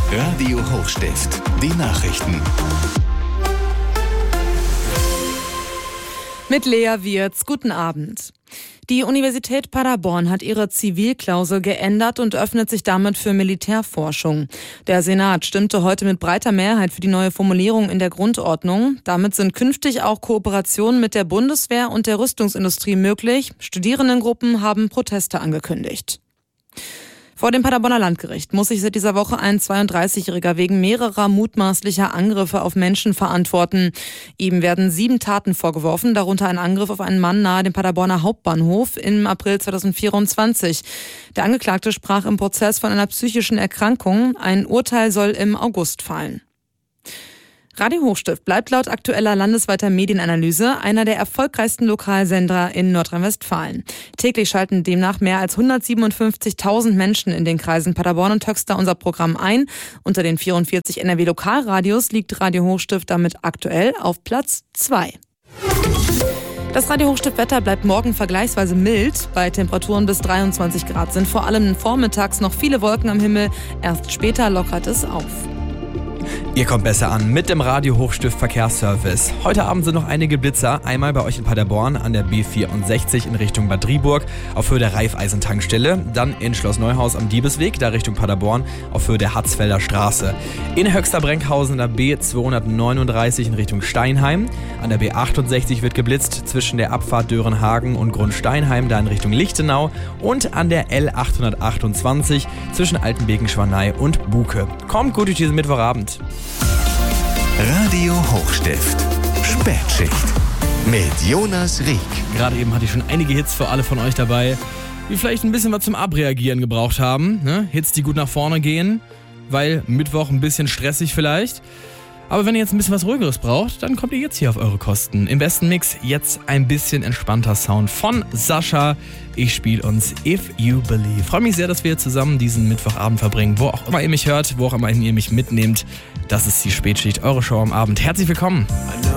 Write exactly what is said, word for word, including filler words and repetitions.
Radio Hochstift, die Nachrichten. Mit Lea Wirz, guten Abend. Die Universität Paderborn hat ihre Zivilklausel geändert und öffnet sich damit für Militärforschung. Der Senat stimmte heute mit breiter Mehrheit für die neue Formulierung in der Grundordnung. Damit sind künftig auch Kooperationen mit der Bundeswehr und der Rüstungsindustrie möglich. Studierendengruppen haben Proteste angekündigt. Vor dem Paderborner Landgericht muss sich seit dieser Woche ein zweiunddreißigjähriger wegen mehrerer mutmaßlicher Angriffe auf Menschen verantworten. Ihm werden sieben Taten vorgeworfen, darunter ein Angriff auf einen Mann nahe dem Paderborner Hauptbahnhof im April zweitausendvierundzwanzig. Der Angeklagte sprach im Prozess von einer psychischen Erkrankung. Ein Urteil soll im August fallen. Radio Hochstift bleibt laut aktueller landesweiter Medienanalyse einer der erfolgreichsten Lokalsender in Nordrhein-Westfalen. Täglich schalten demnach mehr als hundertsiebenundfünfzigtausend Menschen in den Kreisen Paderborn und Höxter unser Programm ein. Unter den vierundvierzig N R W-Lokalradios liegt Radio Hochstift damit aktuell auf Platz zwei. Das Radio Hochstift-Wetter bleibt morgen vergleichsweise mild. Bei Temperaturen bis dreiundzwanzig Grad sind vor allem vormittags noch viele Wolken am Himmel. Erst später lockert es auf. Ihr kommt besser an mit dem Radio Hochstift Verkehrsservice. Heute Abend sind noch einige Blitzer. Einmal bei euch in Paderborn an der B vierundsechzig in Richtung Bad Driburg auf Höhe der Raiffeisen-Tankstelle. Dann in Schloss Neuhaus am Diebesweg, da Richtung Paderborn auf Höhe der Hatzfelder Straße. In Höxter-Brenkhausen an der B zweihundertneununddreißig in Richtung Steinheim. An der B achtundsechzig wird geblitzt zwischen der Abfahrt Dörenhagen und Grundsteinheim, da in Richtung Lichtenau. Und an der L achthundertachtundzwanzig zwischen Altenbeken-Schwanei und Buke. Kommt gut durch diesen Mittwochabend. Radio Hochstift, Spätschicht mit Jonas Rieck. Gerade eben hatte ich schon einige Hits für alle von euch dabei, die vielleicht ein bisschen was zum Abreagieren gebraucht haben. Ne? Hits, die gut nach vorne gehen, weil Mittwoch ein bisschen stressig vielleicht. Aber wenn ihr jetzt ein bisschen was Ruhigeres braucht, dann kommt ihr jetzt hier auf eure Kosten. Im besten Mix jetzt ein bisschen entspannter Sound von Sascha. Ich spiele uns If You Believe. Freue mich sehr, dass wir zusammen diesen Mittwochabend verbringen. Wo auch immer ihr mich hört, wo auch immer ihr mich mitnehmt. Das ist die Spätschicht, eure Show am Abend. Herzlich willkommen.